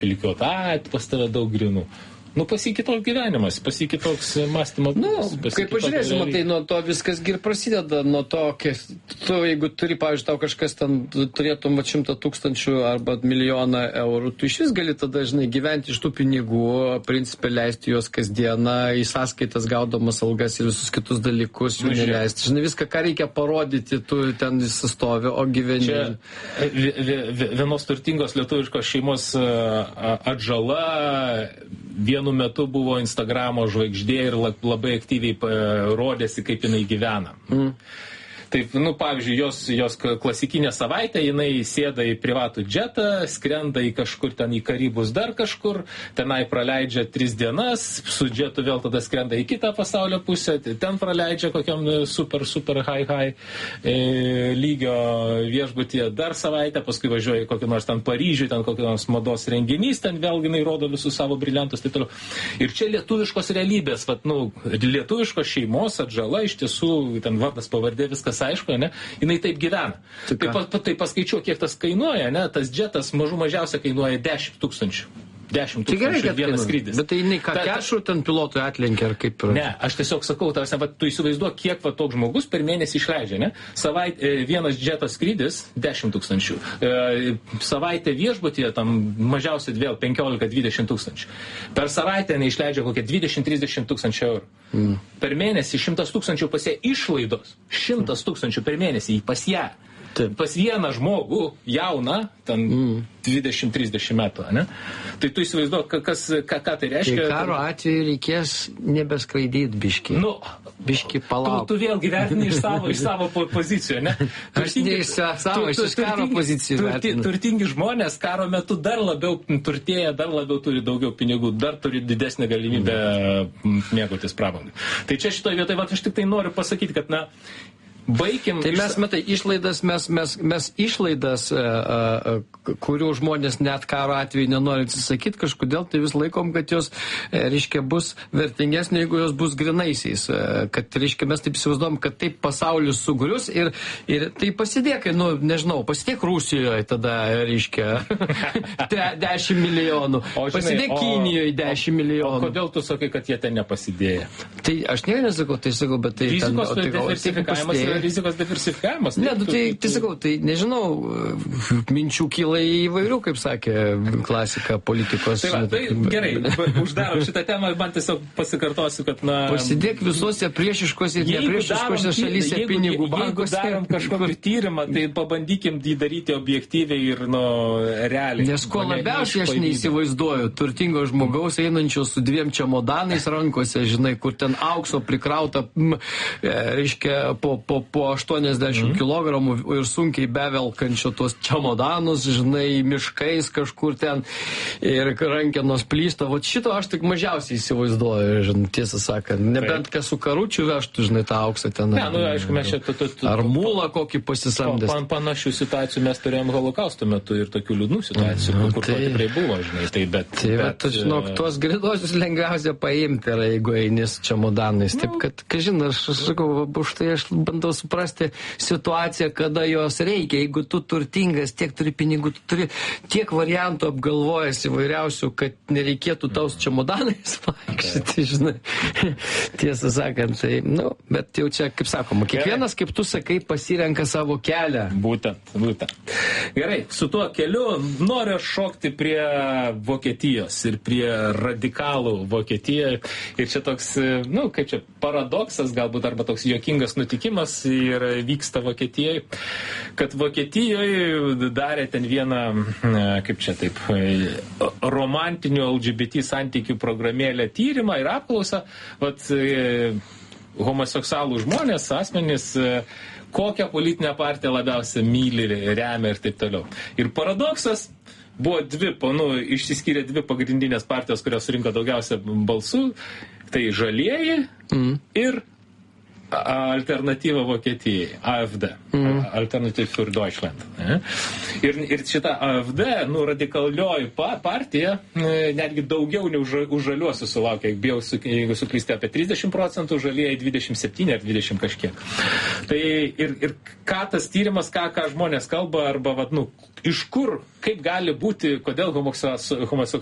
pilikiuot, pas tave daug grinų. Pasikitoks gyvenimas, pasikitoks mąstymo. Kaip pažiūrėsim, tai nuo to viskas ir prasideda, nuo to, tu, jeigu turi, pavyzdžiui, tau kažkas ten turėtum 100 000 arba milijoną eurų, tu iš vis gali tada, gyventi iš tų pinigų, principė leisti juos kasdieną, į sąskaitas gaudamas algas ir visus kitus dalykus jų neleisti. Viską, ką reikia parodyti, tu ten sustovi, o gyveni. Čia vienos turtingos lietuviškos šeimos atžala vienu metu buvo Instagramo žvaigždė ir labai aktyviai rodėsi, kaip jinai gyvena. Taip, pavyzdžiui, jos klasikinė savaitė, jinai sėda į privatų džetą, skrenda į kažkur ten į Karibus dar kažkur, tenai praleidžia 3 dienas, su džetu vėl tada skrenda į kitą pasaulio pusę, ten praleidžia kokiam super high lygio viešbutyje dar savaitę, paskui važiuoja į kokį nors ten Paryžių, ten kokį nors mados renginys, ten vėl jinai rodo visus savo briliantus, taip toliau. Ir čia lietuviškos realybės, lietuviškos šeimos atžala, iš tiesų, ten vardas pavardė, viskas aišku, ne? Jinai taip gyvena. Tai paskaičiuok, kiek tas kainuoja, ne? Tas džetas mažiausia kainuoja 10 000. 10 000 vienas skrydis. Bet tai jinai ką kešų ten pilotui atlenkia, ar kaip? Ne, aš tiesiog sakau, tu įsivaizduok, kiek toks žmogus per mėnesį išleidžia, ne? Vienas džetas skrydis 10 000. Savaitę viešbutyje tam mažiausiai vėl 15-20 000. Per savaitę neišleidžia kokie 20-30 000 eurų. Per mėnesį 100 000 pas ją išlaidos. 100 000 per mėnesį pas ją. Taip. Pas vieną žmogų jauną, ten 20-30 metų, ne? Tai tu įsivaizduok, ką tai reiškia. Tai karo atveju reikės nebeskraidyti biškį. Biškį palauk. Tu vėl gyveni iš savo pozicijų, ne? Aš ne iš savo, iš karo pozicijų vertinu. Turtingi žmonės karo metu dar labiau turtėja, dar labiau turi daugiau pinigų, dar turi didesnę galimybę mėgautis prabangą. Tai čia šitoje vietoje, aš tik tai noriu pasakyti, kad, baikim. Tai mes, išlaidas, mes išlaidas, kurių žmonės net karo atveju nenori atsisakyti, kažkodėl tai vis laikom, kad jos, bus vertingesnė, jeigu jos bus grinaisiais. Kad, mes taip įsivaizduom, kad taip pasaulis sugrius ir tai pasidėk, pasidėk Rusijoje tada, 10 milijonų. Pasidėk Kinijoje 10 milijonų. O kodėl tu sakai, kad jie ten nepasidėję? Tai aš nesakau, bet tai rizikos diversifikavimas. Ne, tai sakau, tai nežinau, minčių kyla įvairių, kaip sakė klasika politikos. Tai gerai, uždarom šitą temą, man tiesiog pasikartosiu, kad pasidėk visuose priešiškose ir nepriešiškose šalyse pinigų bankuose. Jeigu darom kažkokį tyrimą, tai pabandykim jį daryti objektyviai ir realiai. Nes ko labiausiai aš neįsivaizduoju, turtingo žmogaus einančio su 2 čemodanais rankose, kur ten aukso prikrauta, po 80 kilogramų ir sunkiai bevelkančio tos čemodanus, miškais kažkur ten ir rankenos plysta. Šito aš tik mažiausiai įsivaizduoju, tiesą sakant. Nebent kas su karučiu vežtų, tą auksą ten. Ne, aišku, mes čia... Ar mulą kokį pasisamdęs. Panašių situacijų mes turėjom holokausto metu ir tokių liūdnų situacijų, kur to tikrai buvo, bet tuos gridosius lengviausia paimti yra, jeigu eini su čemodanais. Taip, kad, aš sakau, už tai aš bandau suprasti situaciją, kada jos reikia. Jeigu tu turtingas, tiek turi pinigų, tu turi tiek variantų apgalvojęs įvairiausių, kad nereikėtų taus čemodanais vaikščioti, Tiesą sakant, tai, bet jau čia, kaip sakoma, kiekvienas, kaip tu sakai, pasirenka savo kelią. Būtent. Gerai, su tuo keliu noriu šokti prie Vokietijos ir prie radikalų Vokietijoje. Ir čia toks, paradoksas galbūt, arba toks juokingas nutikimas ir vyksta Vokietijoje, kad Vokietijoje darė ten vieną, romantinių LGBT santykių programėlę tyrimą ir apklausą, homoseksualų žmonės, asmenys, kokią politinę partiją labiausiai myli, remia ir taip toliau. Ir paradoksas, buvo išsiskyrė 2 pagrindinės partijos, kurios surinko daugiausia balsų, tai žalieji ir alternatyva Vokietijai, AfD, Alternative für Deutschland. Ir šita AfD, radikalioji partija, netgi daugiau nei už žaliuosius sulaukia, jeigu suklysti apie 30%, žalieji 27 ar 20 kažkiek. Tai ir ką tas tyrimas, ką žmonės kalba, arba iš kur, kaip gali būti, kodėl homoseksualus